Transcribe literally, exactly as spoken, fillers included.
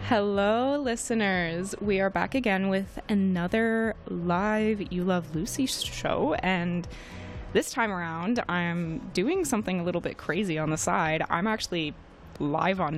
Hello, listeners. We are back again with another live You Love Lucy show, and this time around, I'm doing something a little bit crazy on the side. I'm actually live on